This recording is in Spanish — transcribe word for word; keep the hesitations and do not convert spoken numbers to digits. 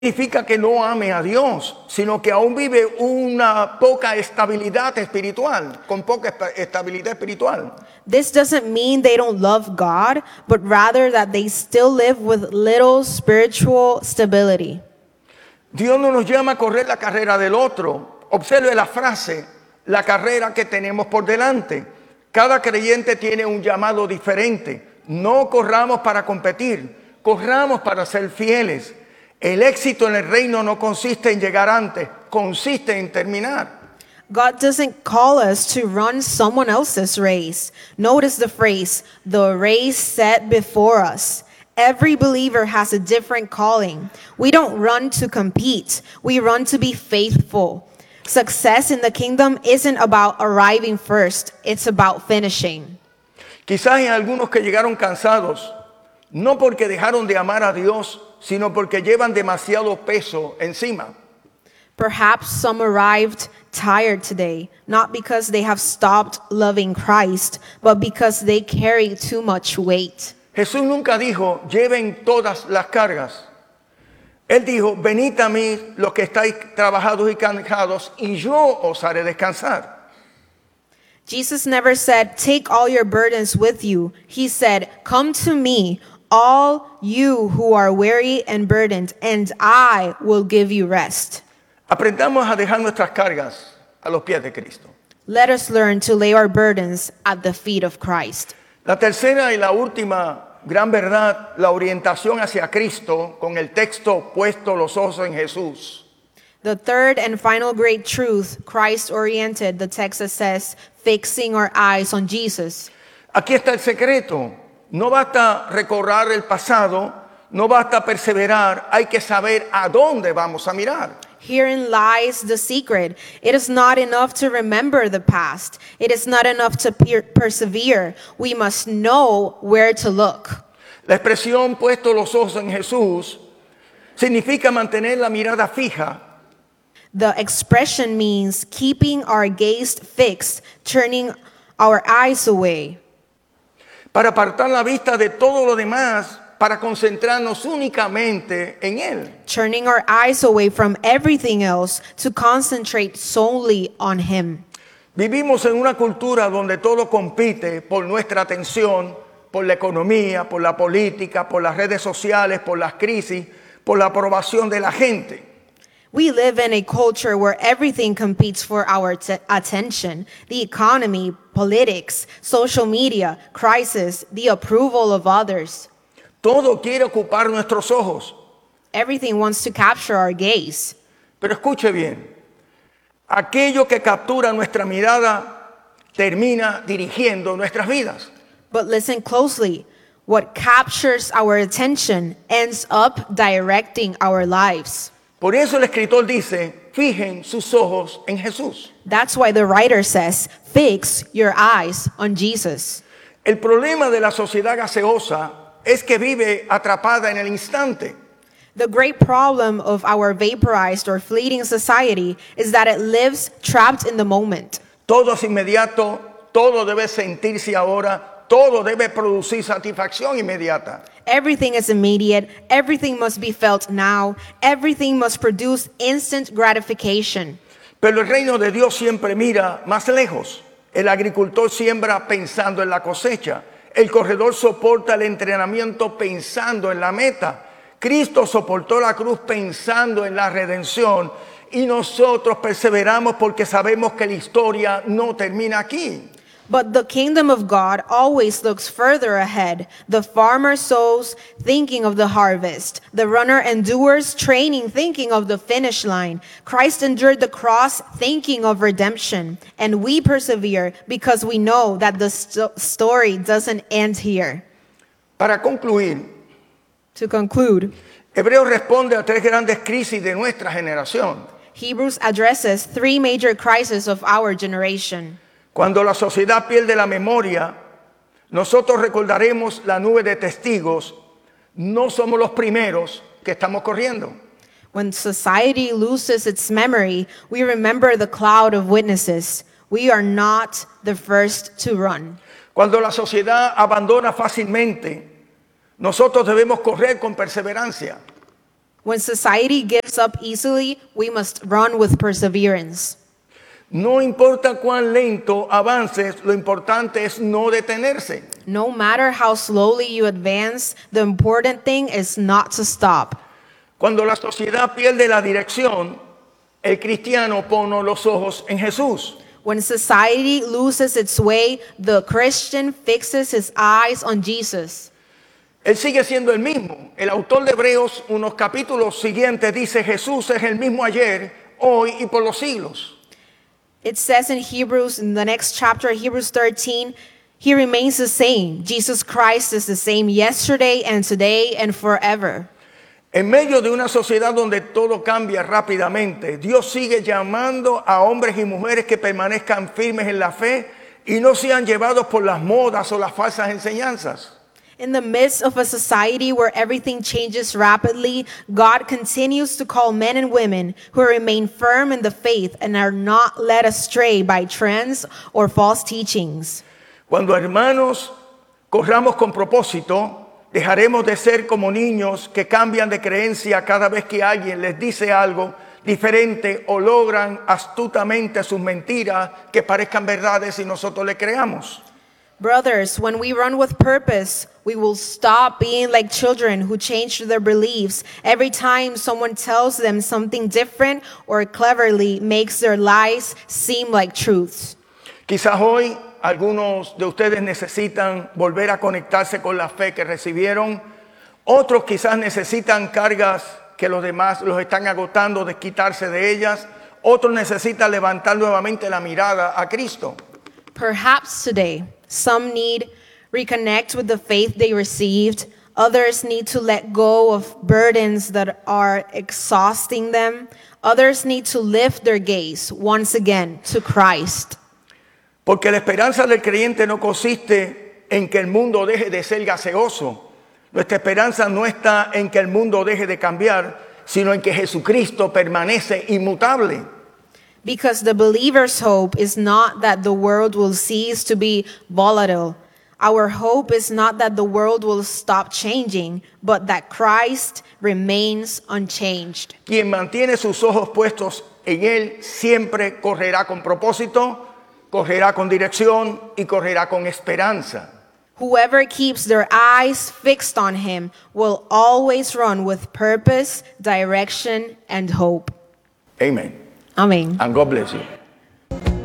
significa que no ame a Dios, sino que aún vive una poca estabilidad espiritual, con poca estabilidad espiritual. This doesn't mean they don't love God, but rather that they still live with little spiritual stability. Dios no nos llama a correr la carrera del otro. Observe la frase, la carrera que tenemos por delante. Cada creyente tiene un llamado diferente. No corramos para competir, corramos para ser fieles. El éxito en el reino no consiste en llegar antes, consiste en terminar. God doesn't call us to run someone else's race. Notice the phrase, the race set before us. Every believer has a different calling. We don't run to compete. We run to be faithful. Success in the kingdom isn't about arriving first. It's about finishing. Quizás hay algunos que llegaron cansados, no porque dejaron de amar a Dios, sino porque llevan demasiado peso encima. Perhaps some arrived tired today, not because they have stopped loving Christ, but because they carry too much weight. Jesús nunca dijo, lleven todas las cargas. Él dijo, venid a mí los que estáis trabajados y cansados, y yo os haré descansar. Jesus never said, take all your burdens with you. He said, come to me, all you who are weary and burdened, and I will give you rest. Aprendamos a dejar nuestras cargas a los pies de Cristo. Let us learn to lay our burdens at the feet of Christ. La tercera y la última gran verdad, la orientación hacia Cristo con el texto puesto los ojos en Jesús. The third and final great truth, Christ-oriented, the text that says, fixing our eyes on Jesus. Aquí está el secreto. No basta recordar el pasado, no basta perseverar, hay que saber a dónde vamos a mirar. Herein lies the secret. It is not enough to remember the past. It is not enough to per- persevere. We must know where to look. La expresión puesto los ojos en Jesús significa mantener la mirada fija. The expression means keeping our gaze fixed, turning our eyes away. Para apartar la vista de todo lo demás, para concentrarnos únicamente en Él. Turning our eyes away from everything else to concentrate solely on Him. Vivimos en una cultura donde todo compite por nuestra atención, por la economía, por la política, por las redes sociales, por las crisis, por la aprobación de la gente. We live in a culture where everything competes for our t- attention. The economy, politics, social media, crisis, the approval of others. Todo quiere ocupar nuestros ojos. Everything wants to capture our gaze. Pero escuche bien, aquello que captura nuestra mirada termina dirigiendo nuestras vidas. But listen closely. What captures our attention ends up directing our lives. Por eso el escritor dice, fijen sus ojos en Jesús. That's why the writer says, fix your eyes on Jesus. El problema de la sociedad gaseosa es que vive atrapada en el instante. The great problem of our vaporized or fleeting society is that it lives trapped in the moment. Todo es inmediato, todo debe sentirse ahora, todo debe producir satisfacción inmediata. Everything is immediate. Everything must be felt now. Everything must produce instant gratification. Pero el reino de Dios siempre mira más lejos. El agricultor siembra pensando en la cosecha. El corredor soporta el entrenamiento pensando en la meta. Cristo soportó la cruz pensando en la redención. Y nosotros perseveramos porque sabemos que la historia no termina aquí. But the kingdom of God always looks further ahead. The farmer sows, thinking of the harvest. The runner endures, training, thinking of the finish line. Christ endured the cross, thinking of redemption. And we persevere because we know that the sto- story doesn't end here. Para concluir, To conclude, Hebreos responde a tres grandes crisis de nuestra generación. Hebrews addresses three major crises of our generation. Cuando la sociedad pierde la memoria, nosotros recordaremos la nube de testigos. No somos los primeros que estamos corriendo. When society loses its memory, we remember the cloud of witnesses. We are not the first to run. Cuando la sociedad abandona fácilmente, nosotros debemos correr con perseverancia. When society gives up easily, we must run with perseverance. No importa cuán lento avances, lo importante es no detenerse. No matter how slowly you advance, the important thing is not to stop. Cuando la sociedad pierde la dirección, el cristiano pone los ojos en Jesús. When society loses its way, the Christian fixes his eyes on Jesus. Él sigue siendo el mismo. El autor de Hebreos, unos capítulos siguientes, dice: Jesús es el mismo ayer, hoy y por los siglos. It says in Hebrews, in the next chapter, Hebrews thirteen, he remains the same. Jesus Christ is the same yesterday and today and forever. En medio de una sociedad donde todo cambia rápidamente, Dios sigue llamando a hombres y mujeres que permanezcan firmes en la fe y no sean llevados por las modas o las falsas enseñanzas. In the midst of a society where everything changes rapidly, God continues to call men and women who remain firm in the faith and are not led astray by trends or false teachings. Cuando, hermanos, corramos con propósito, dejaremos de ser como niños que cambian de creencia cada vez que alguien les dice algo diferente o logran astutamente sus mentiras que parezcan verdades y nosotros le creamos. Brothers, when we run with purpose, we will stop being like children who change their beliefs every time someone tells them something different or cleverly makes their lies seem like truths. Quizás hoy algunos de ustedes necesitan volver a conectarse con la fe que recibieron. Otros quizás necesitan cargas que los demás los están agotando, de quitarse de ellas. Otros necesitan levantar nuevamente la mirada a Cristo. Perhaps today, some need reconnect with the faith they received. Others need to let go of burdens that are exhausting them. Others need to lift their gaze once again to Christ. Porque la esperanza del creyente no consiste en que el mundo deje de ser gaseoso. Nuestra esperanza no está en que el mundo deje de cambiar, sino en que Jesucristo permanece inmutable. Because the believer's hope is not that the world will cease to be volatile. Our hope is not that the world will stop changing, but that Christ remains unchanged. Quien mantiene sus ojos puestos en Él siempre correrá con propósito, correrá con dirección y correrá con esperanza. Whoever keeps their eyes fixed on him will always run with purpose, direction, and hope. Amen. Amén. And God bless you.